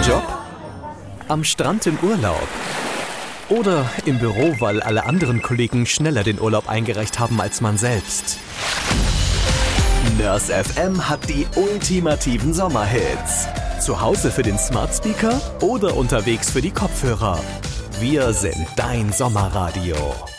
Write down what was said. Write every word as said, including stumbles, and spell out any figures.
Job? Am Strand im Urlaub? Oder im Büro, weil alle anderen Kollegen schneller den Urlaub eingereicht haben als man selbst? Nurse F M hat die ultimativen Sommerhits. Zu Hause für den Smart Speaker oder unterwegs für die Kopfhörer. Wir sind dein Sommerradio.